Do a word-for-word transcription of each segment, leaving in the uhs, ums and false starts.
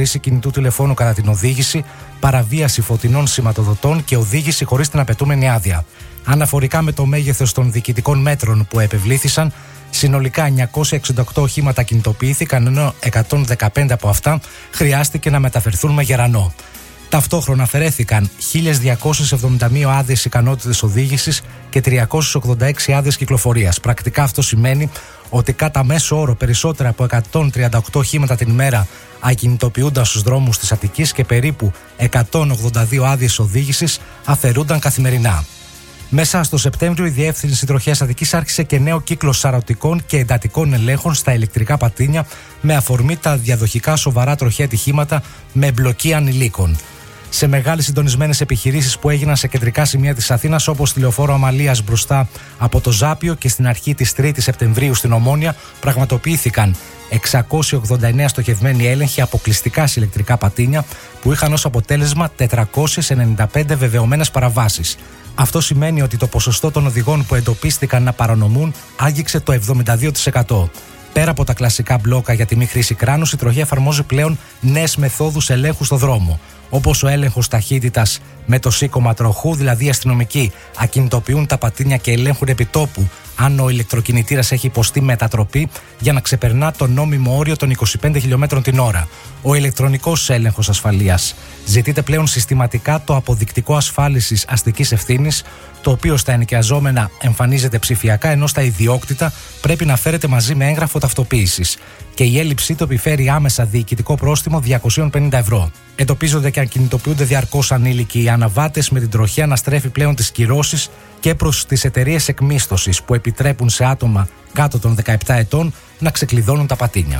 χρήση κινητού τηλεφώνου κατά την οδήγηση, παραβίαση φωτεινών σηματοδοτών και οδήγηση χωρίς την απαιτούμενη άδεια. Αναφορικά με το μέγεθος των διοικητικών μέτρων που επευλήθησαν, συνολικά εννιακόσια εξήντα οκτώ οχήματα κινητοποιήθηκαν, ενώ εκατόν δεκαπέντε από αυτά χρειάστηκε να μεταφερθούν με γερανό. Ταυτόχρονα αφαιρέθηκαν χίλιες διακόσιες εβδομήντα μία άδειες ικανότητες οδήγησης και τριακόσιες ογδόντα έξι άδειες κυκλοφορίας. Πρακτικά αυτό σημαίνει ότι κατά μέσο όρο περισσότερα από εκατόν τριάντα οκτώ οχήματα την ημέρα ακινητοποιούνταν στους δρόμους της Αττικής και περίπου εκατόν ογδόντα δύο άδειες οδήγησης αφαιρούνταν καθημερινά. Μέσα στο Σεπτέμβριο, η Διεύθυνση Τροχέας Αττικής άρχισε και νέο κύκλο σαρωτικών και εντατικών ελέγχων στα ηλεκτρικά πατίνια με αφορμή τα διαδοχικά σοβαρά τροχαία ατυχήματα με εμπλοκή ανηλίκων. Σε μεγάλες συντονισμένες επιχειρήσεις που έγιναν σε κεντρικά σημεία της Αθήνας, όπως στη Λεωφόρο Αμαλίας μπροστά από το Ζάπιο και στην αρχή της τρίτης Σεπτεμβρίου στην Ομόνια, πραγματοποιήθηκαν εξακόσιοι ογδόντα εννέα στοχευμένοι έλεγχοι αποκλειστικά σε ηλεκτρικά πατίνια που είχαν ως αποτέλεσμα τετρακόσιες ενενήντα πέντε βεβαιωμένες παραβάσεις. Αυτό σημαίνει ότι το ποσοστό των οδηγών που εντοπίστηκαν να παρανομούν άγγιξε το εβδομήντα δύο τοις εκατό. Πέρα από τα κλασικά μπλόκα για τη μη χρήση κράνους, η τροχέα εφαρμόζει πλέον νέες μεθόδους ελέγχου στο δρόμο, όπως ο έλεγχος ταχύτητας με το σήκωμα τροχού, δηλαδή οι αστυνομικοί ακινητοποιούν τα πατίνια και ελέγχουν επιτόπου αν ο ηλεκτροκινητήρας έχει υποστεί μετατροπή για να ξεπερνά το νόμιμο όριο των είκοσι πέντε χιλιομέτρων την ώρα. Ο ηλεκτρονικός έλεγχος ασφαλείας. Ζητείται πλέον συστηματικά το αποδεικτικό ασφάλισης αστικής ευθύνης, το οποίο στα ενοικιαζόμενα εμφανίζεται ψηφιακά, ενώ στα ιδιόκτητα πρέπει να φέρεται μαζί με έγγραφο ταυτοποίησης. Και η έλλειψή του επιφέρει άμεσα διοικητικό πρόστιμο διακόσια πενήντα ευρώ. Εντοπίζονται και ακινητοποιούνται διαρκώς ανήλικοι. Οι αναβάτες με την τροχέα να στρέφει πλέον τις κυρώσεις και προς τις εταιρείες εκμίσθωσης που επιτρέπουν σε άτομα κάτω των δεκαεπτά ετών να ξεκλειδώνουν τα πατίνια.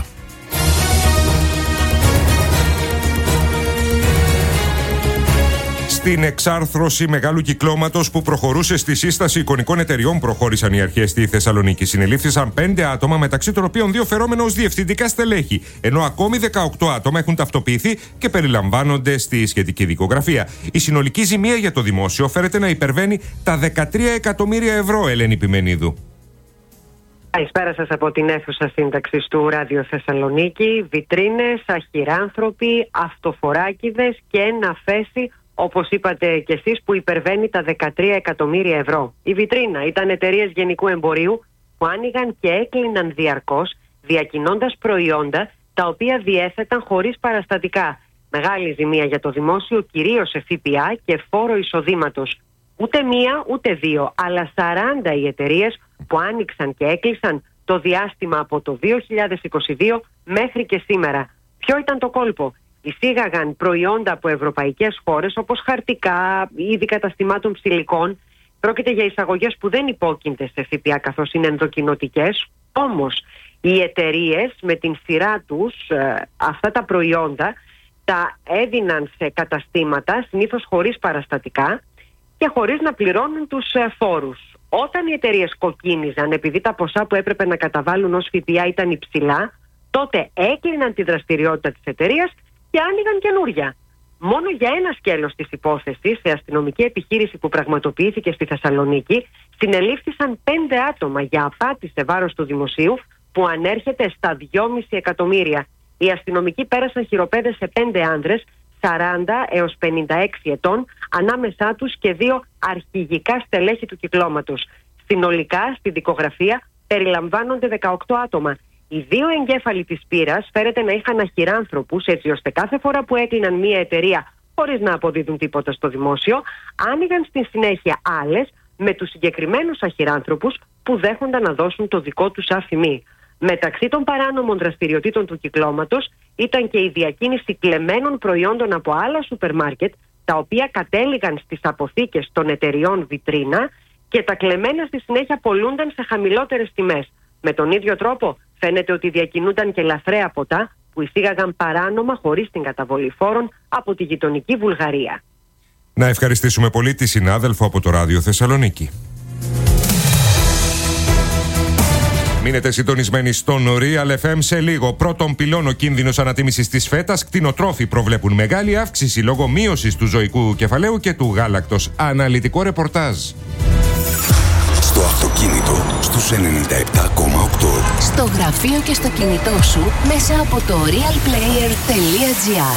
Στην εξάρθρωση μεγάλου κυκλώματος που προχωρούσε στη σύσταση εικονικών εταιριών, προχώρησαν οι αρχές στη Θεσσαλονίκη. Συνελήφθησαν πέντε άτομα, μεταξύ των οποίων δύο φερόμενα ως διευθυντικά στελέχη, ενώ ακόμη δεκαοκτώ άτομα έχουν ταυτοποιηθεί και περιλαμβάνονται στη σχετική δικογραφία. Η συνολική ζημία για το δημόσιο φέρεται να υπερβαίνει τα δεκατρία εκατομμύρια ευρώ, Ελένη Πιμενίδου. Καλησπέρα σας από την αίθουσα σύνταξης του Ράδιο Θεσσαλονίκη. Βιτρίνες, αχυράνθρωποι, αυτοφοράκηδες και ένα φέση, όπως είπατε κι εσείς, που υπερβαίνει τα δεκατρία εκατομμύρια ευρώ. Η βιτρίνα ήταν εταιρείες γενικού εμπορίου που άνοιγαν και έκλειναν διαρκώς, διακινώντας προϊόντα τα οποία διέθεταν χωρίς παραστατικά. Μεγάλη ζημία για το δημόσιο, κυρίως σε ΦΠΑ και φόρο εισοδήματος. Ούτε μία ούτε δύο, αλλά σαράντα οι εταιρείες που άνοιξαν και έκλεισαν το διάστημα από το δύο χιλιάδες είκοσι δύο μέχρι και σήμερα. Ποιο ήταν το κόλπο? Εισήγαγαν προϊόντα από ευρωπαϊκές χώρες, όπως χαρτικά, είδη καταστημάτων ψηλικών. Πρόκειται για εισαγωγές που δεν υπόκεινται σε ΦΠΑ, καθώς είναι ενδοκινοτικές. Όμως οι εταιρείες με την σειρά τους ε, αυτά τα προϊόντα τα έδιναν σε καταστήματα, συνήθως χωρίς παραστατικά και χωρίς να πληρώνουν τους ε, φόρους. Όταν οι εταιρείες κοκκίνιζαν, επειδή τα ποσά που έπρεπε να καταβάλουν ως ΦΠΑ ήταν υψηλά, τότε έκλειναν τη δραστηριότητα της εταιρείας και άνοιγαν καινούρια. Μόνο για ένα σκέλος της υπόθεσης, σε αστυνομική επιχείρηση που πραγματοποιήθηκε στη Θεσσαλονίκη, συνελήφθησαν πέντε άτομα για απάτη σε βάρος του δημοσίου που ανέρχεται στα δυόμισι εκατομμύρια. Οι αστυνομικοί πέρασαν χειροπέδες σε πέντε άνδρες, σαράντα έως πενήντα έξι ετών, ανάμεσά τους και δύο αρχηγικά στελέχη του κυκλώματος. Συνολικά στη δικογραφία περιλαμβάνονται δεκαοκτώ άτομα. Οι δύο εγκέφαλοι της πύρας φέρεται να είχαν αχυράνθρωπους, έτσι ώστε κάθε φορά που έκλειναν μία εταιρεία χωρίς να αποδίδουν τίποτα στο δημόσιο, άνοιγαν στη συνέχεια άλλες με τους συγκεκριμένους αχυράνθρωπους που δέχονταν να δώσουν το δικό τους αφημί. Μεταξύ των παράνομων δραστηριοτήτων του κυκλώματος ήταν και η διακίνηση κλεμμένων προϊόντων από άλλα σούπερ μάρκετ, τα οποία κατέληγαν στις αποθήκες των εταιριών βιτρίνα και τα κλεμμένα στη συνέχεια πολλούνταν σε χαμηλότερες τιμές. Με τον ίδιο τρόπο φαίνεται ότι διακινούνταν και λαθρέα ποτά που εισήγαγαν παράνομα χωρίς την καταβολή φόρων από τη γειτονική Βουλγαρία. Να ευχαριστήσουμε πολύ τη συνάδελφο από το Ράδιο Θεσσαλονίκη. Μείνετε συντονισμένοι στον Real εφ εμ. Σε λίγο, πρώτον πυλών ο κίνδυνος ανατίμησης της φέτας. Κτηνοτρόφοι προβλέπουν μεγάλη αύξηση λόγω μείωσης του ζωικού κεφαλαίου και του γάλακτος. Αναλυτικό ρεπορτάζ. Στο αυτοκίνητο στους ενενήντα επτά κόμμα οκτώ. Στο γραφείο και στο κινητό σου μέσα από το realplayer τελεία gr.